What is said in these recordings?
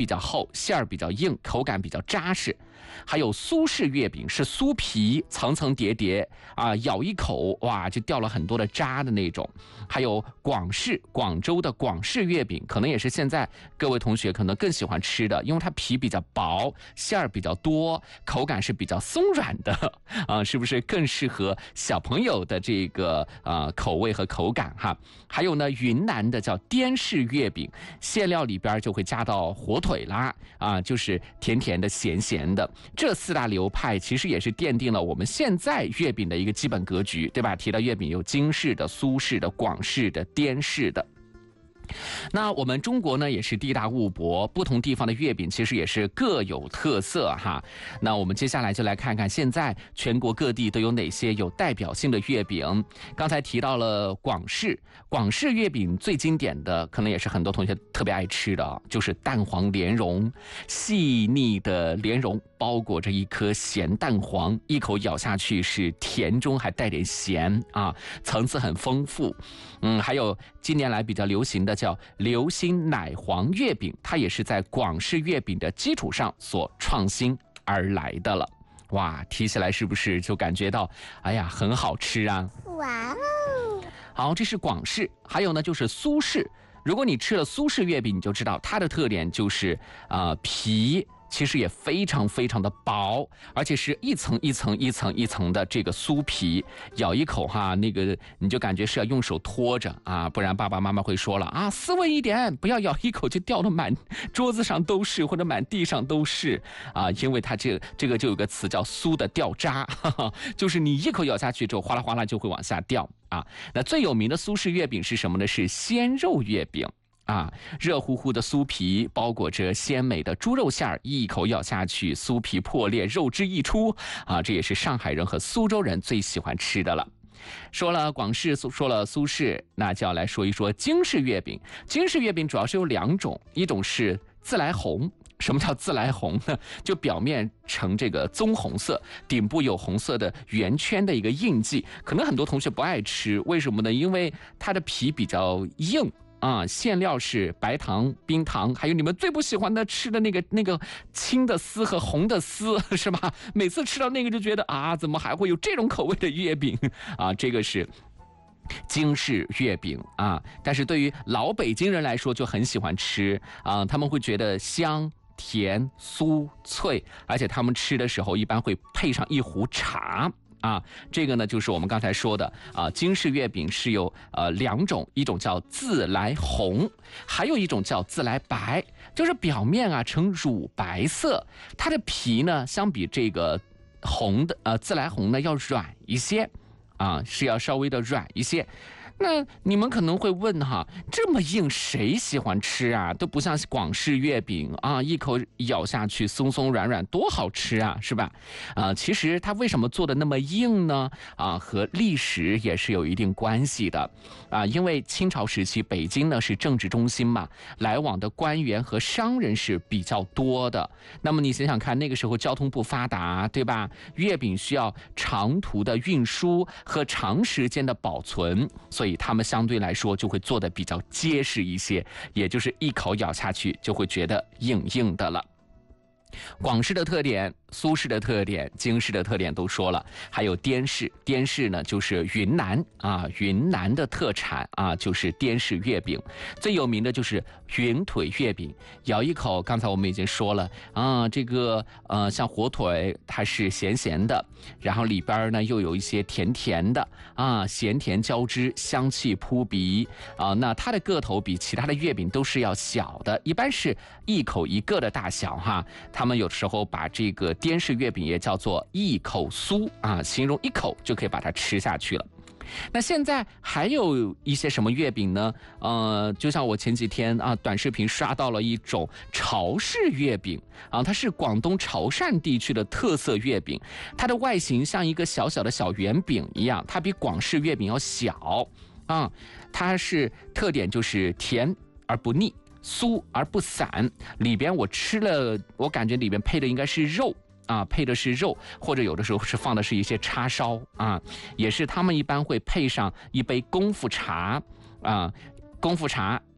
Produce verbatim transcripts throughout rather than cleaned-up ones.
较厚，馅儿比较硬，口感比较扎实。还有苏式月饼是酥皮层层叠叠啊，咬一口哇就掉了很多的渣的那种。还有广式，广州的广式月饼可能也是现在各位同学可能更喜欢吃的，因为它皮比较薄，馅儿比较多，口感是比较松软的啊，是不是更适合小朋友的这个呃口味和口感哈？还有呢，云南的叫滇式月饼，馅料里边就会加到火腿啦啊，就是甜甜的咸咸的。这四大流派其实也是奠定了我们现在月饼的一个基本格局，对吧？提到月饼有京式的、苏式的、广式的、滇式的。那我们中国呢也是地大物博，不同地方的月饼其实也是各有特色哈。那我们接下来就来看看现在全国各地都有哪些有代表性的月饼。刚才提到了广式，广式月饼最经典的可能也是很多同学特别爱吃的，就是蛋黄莲蓉，细腻的莲蓉包裹着一颗咸蛋黄，一口咬下去是甜中还带点咸啊，层次很丰富。嗯，还有近年来比较流行的叫流心奶黄月饼，它也是在广式月饼的基础上所创新而来的了。哇，提起来是不是就感觉到哎呀很好吃啊？哇哦！好，这是广式。还有呢就是苏式，如果你吃了苏式月饼，你就知道它的特点就是呃皮其实也非常非常的薄，而且是一层一层一层一层的这个酥皮，咬一口哈，那个你就感觉是要用手托着啊，不然爸爸妈妈会说了啊，斯文一点，不要咬一口就掉得满桌子上都是或者满地上都是啊，因为它这这个就有个词叫酥的掉渣，哈哈，就是你一口咬下去之后哗啦哗啦就会往下掉啊。那最有名的苏式月饼是什么呢？是鲜肉月饼。啊，热乎乎的酥皮包裹着鲜美的猪肉馅儿，一口咬下去，酥皮破裂，肉汁溢出啊！这也是上海人和苏州人最喜欢吃的了。说了广式，说了苏式，那就要来说一说京式月饼。京式月饼主要是有两种，一种是自来红。什么叫自来红呢？就表面呈这个棕红色，顶部有红色的圆圈的一个印记。可能很多同学不爱吃，为什么呢？因为它的皮比较硬。啊，馅料是白糖、冰糖，还有你们最不喜欢的吃的那个那个青的丝和红的丝，是吧？每次吃到那个就觉得啊，怎么还会有这种口味的月饼啊？这个是京式月饼啊，但是对于老北京人来说就很喜欢吃啊，他们会觉得香、甜、酥、脆，而且他们吃的时候一般会配上一壶茶。啊，这个呢就是我们刚才说的啊，京式月饼是有呃两种，一种叫自来红，还有一种叫自来白，就是表面啊呈乳白色，它的皮呢相比这个红的呃自来红呢要软一些，啊是要稍微的软一些。那你们可能会问哈，这么硬谁喜欢吃啊？都不像广式月饼啊，一口咬下去松松软软，多好吃啊，是吧？啊，其实它为什么做的那么硬呢？啊，和历史也是有一定关系的啊，因为清朝时期北京呢是政治中心嘛，来往的官员和商人是比较多的。那么你想想看，那个时候交通不发达，对吧？月饼需要长途的运输和长时间的保存，所以他们相对来说就会做得比较结实一些，也就是一口咬下去就会觉得硬硬的了。广式的特点、苏式的特点、京式的特点都说了，还有滇式。滇式呢，就是云南啊，云南的特产啊，就是滇式月饼。最有名的就是云腿月饼，咬一口，刚才我们已经说了啊，这个呃，像火腿它是咸咸的，然后里边呢又有一些甜甜的啊，咸甜交织，香气扑鼻啊。那它的个头比其他的月饼都是要小的，一般是一口一个的大小哈。他们有时候把这个滇式月饼也叫做一口酥啊，形容一口就可以把它吃下去了。那现在还有一些什么月饼呢？呃，就像我前几天啊短视频刷到了一种潮式月饼啊，它是广东潮汕地区的特色月饼，它的外形像一个小小的小圆饼一样，它比广式月饼要小啊，它是特点就是甜而不腻，酥而不散，里边我吃了，我感觉里边配的应该是肉啊，配的是肉，或者有的时候是放的是一些叉烧啊，也是他们一般会配上一杯功夫茶啊，功夫茶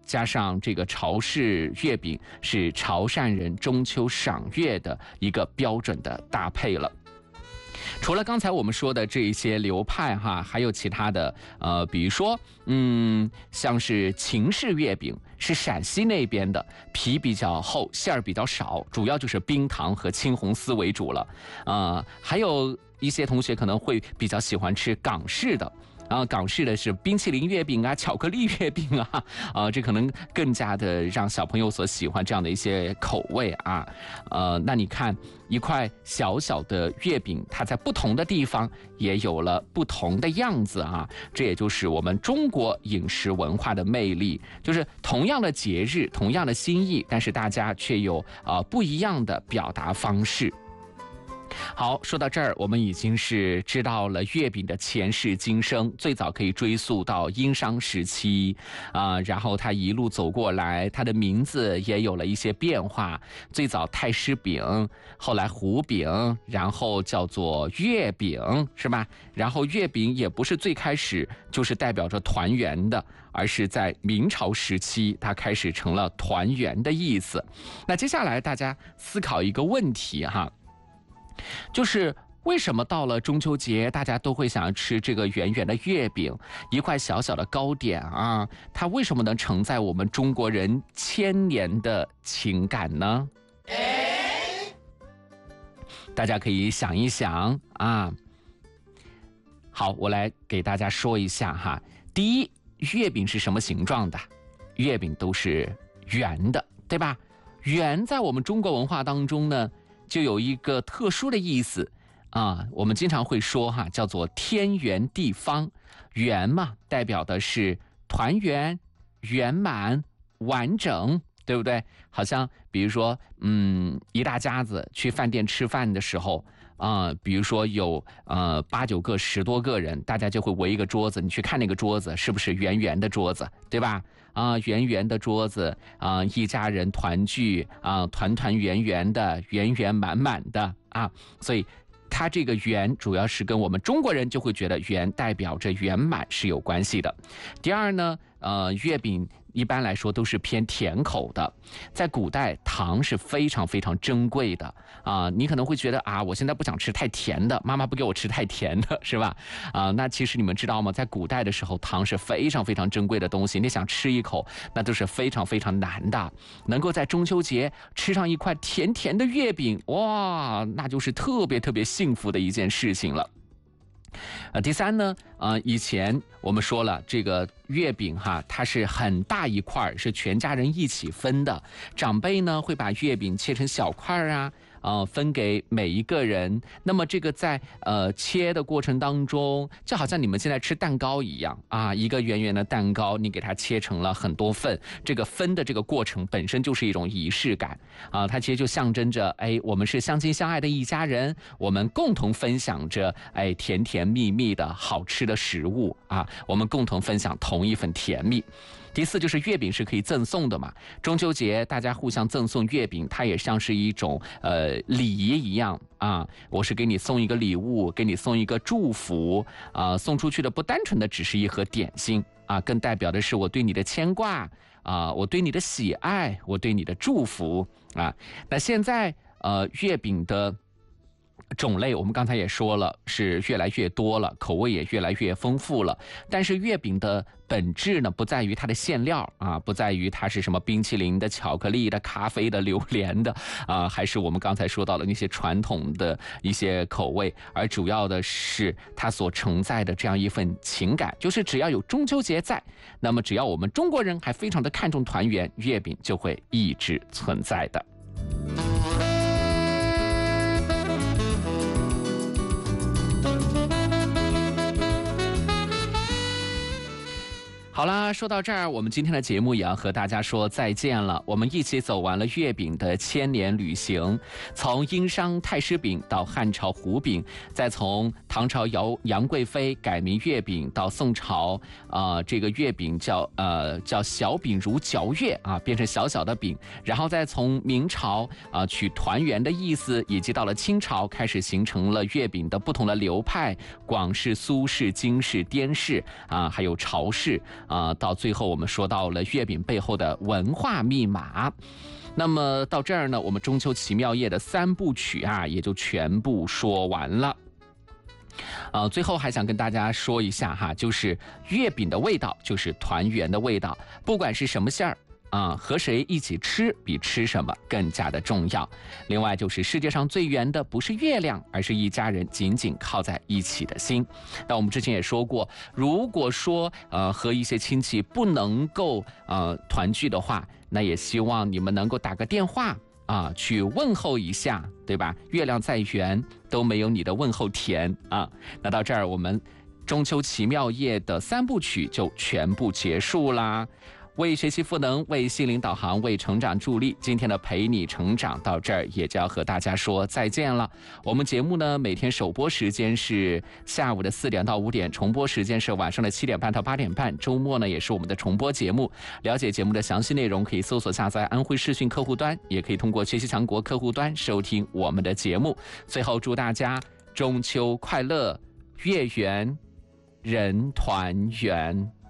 加上这个潮式月饼，是潮汕人中秋赏月的一个标准的搭配了。除了刚才我们说的这一些流派哈，还有其他的呃，比如说嗯，像是秦式月饼，是陕西那边的，皮比较厚，馅儿比较少，主要就是冰糖和青红丝为主了。呃，还有一些同学可能会比较喜欢吃港式的。啊，港式的是冰淇淋月饼啊，巧克力月饼啊，啊，这可能更加的让小朋友所喜欢这样的一些口味啊。呃，那你看一块小小的月饼，它在不同的地方也有了不同的样子啊。这也就是我们中国饮食文化的魅力，就是同样的节日，同样的心意，但是大家却有啊、呃、不一样的表达方式。好，说到这儿，我们已经是知道了月饼的前世今生，最早可以追溯到殷商时期啊、呃，然后它一路走过来，它的名字也有了一些变化。最早太师饼，后来糊饼，然后叫做月饼，是吧？然后月饼也不是最开始就是代表着团圆的，而是在明朝时期，它开始成了团圆的意思。那接下来大家思考一个问题哈。就是为什么到了中秋节，大家都会想要吃这个圆圆的月饼，一块小小的糕点啊？它为什么能承载我们中国人千年的情感呢？大家可以想一想啊。好，我来给大家说一下哈。第一，月饼是什么形状的？月饼都是圆的，对吧？圆在我们中国文化当中呢，就有一个特殊的意思啊，我们经常会说哈，叫做天圆地方。圆嘛，代表的是团圆、圆满、完整，对不对？好像比如说，嗯，一大家子去饭店吃饭的时候啊、呃，比如说有呃八九个、十多个人，大家就会围一个桌子，你去看那个桌子是不是圆圆的桌子，对吧？啊，圆圆的桌子啊，一家人团聚啊，团团圆圆的，圆圆满满的啊，所以它这个圆主要是跟我们中国人就会觉得圆代表着圆满是有关系的。第二呢，呃，月饼一般来说都是偏甜口的，在古代糖是非常非常珍贵的啊、呃。你可能会觉得啊，我现在不想吃太甜的，妈妈不给我吃太甜的，是吧？啊、呃，那其实你们知道吗？在古代的时候，糖是非常非常珍贵的东西，你想吃一口，那都是非常非常难的。能够在中秋节吃上一块甜甜的月饼，哇，那就是特别特别幸福的一件事情了。呃，第三呢，呃，以前我们说了，这个月饼哈，它是很大一块，是全家人一起分的。长辈呢会把月饼切成小块啊，呃，分给每一个人。那么这个在呃切的过程当中，就好像你们现在吃蛋糕一样啊，一个圆圆的蛋糕，你给它切成了很多份，这个分的这个过程本身就是一种仪式感啊，它其实就象征着，哎，我们是相亲相爱的一家人，我们共同分享着，哎，甜甜蜜蜜的好吃的食物啊，我们共同分享同一份甜蜜。第四就是月饼是可以赠送的嘛，中秋节大家互相赠送月饼，它也像是一种呃礼仪一样啊，我是给你送一个礼物，给你送一个祝福啊，送出去的不单纯的只是一盒点心啊，更代表的是我对你的牵挂啊，我对你的喜爱，我对你的祝福啊。那现在呃月饼的种类我们刚才也说了，是越来越多了，口味也越来越丰富了。但是月饼的本质呢，不在于它的馅料啊，不在于它是什么冰淇淋的、巧克力的、咖啡的、榴莲的啊，还是我们刚才说到的那些传统的一些口味，而主要的是它所承载的这样一份情感，就是只要有中秋节在，那么只要我们中国人还非常的看重团圆，月饼就会一直存在的。好啦，说到这儿，我们今天的节目也要和大家说再见了。我们一起走完了月饼的千年旅行，从殷商太师饼到汉朝糊饼，再从唐朝杨杨贵妃改名月饼到宋朝，呃，这个月饼叫呃叫小饼如嚼月啊，变成小小的饼，然后再从明朝啊、呃、取团圆的意思，以及到了清朝开始形成了月饼的不同的流派，广式、苏式、京式、滇式啊，还有潮式。 啊、呃，到最后我们说到了月饼背后的文化密码。那么到这儿呢，我们中秋奇妙夜的三部曲啊，也就全部说完了。呃，最后还想跟大家说一下哈，就是月饼的味道就是团圆的味道，不管是什么馅儿啊，和谁一起吃比吃什么更加的重要。另外就是世界上最圆的不是月亮，而是一家人紧紧靠在一起的心。那我们之前也说过，如果说呃和一些亲戚不能够呃团聚的话，那也希望你们能够打个电话啊，去问候一下，对吧？月亮再圆都没有你的问候甜啊。那到这儿，我们中秋奇妙夜的三部曲就全部结束啦。为学习赋能，为心灵导航，为成长助力，今天的陪你成长到这儿也就要和大家说再见了。我们节目呢，每天首播时间是下午的四点到五点，重播时间是晚上的七点半到八点半，周末呢也是我们的重播节目。了解节目的详细内容，可以搜索下载安徽视讯客户端，也可以通过学习强国客户端收听我们的节目。最后祝大家中秋快乐，月圆人团圆。